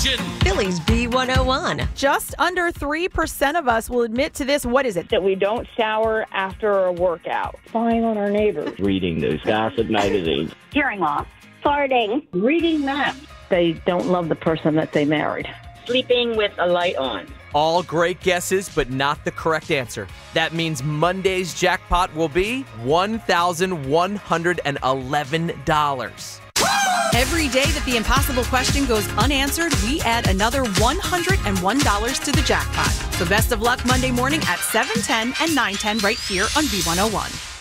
station. Philly's B101. Just under 3% of us will admit to this. What is it? That we don't shower after a workout. Spying on our neighbors. Reading those gossip magazines. Hearing loss. Farting. Reading maps. They don't love the person that they married. Sleeping with a light on. All great guesses, but not the correct answer. That means Monday's jackpot will be $1,111. Every day that the impossible question goes unanswered, we add another $101 to the jackpot. So best of luck Monday morning at 7:10 and 9:10 right here on B101.